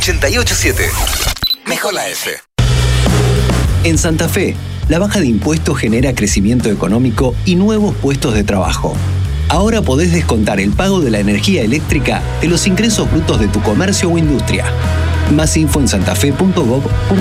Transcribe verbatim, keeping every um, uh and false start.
ochenta y ocho siete. Mejor la F. En Santa Fe, la baja de impuestos genera crecimiento económico y nuevos puestos de trabajo. Ahora podés descontar el pago de la energía eléctrica de los ingresos brutos de tu comercio o industria. Más info en santafe punto gob punto